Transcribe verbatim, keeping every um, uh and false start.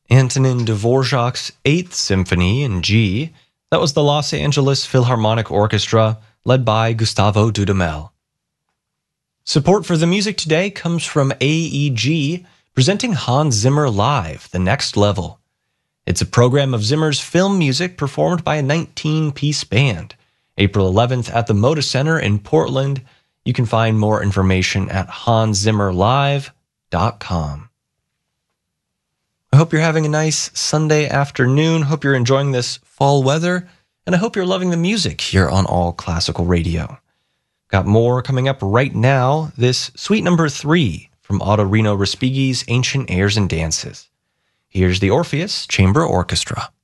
Antonin Dvorak's Eighth Symphony in G. That was the Los Angeles Philharmonic Orchestra, led by Gustavo Dudamel. Support for the music today comes from A E G, presenting Hans Zimmer Live, The Next Level. It's a program of Zimmer's film music performed by a nineteen-piece band. April eleventh at the Moda Center in Portland. You can find more information at hans zimmer live dot com. I hope you're having a nice Sunday afternoon. Hope you're enjoying this fall weather, and I hope you're loving the music here on All Classical Radio. Got more coming up right now. This suite number three from Ottorino Respighi's Ancient Airs and Dances. Here's the Orpheus Chamber Orchestra.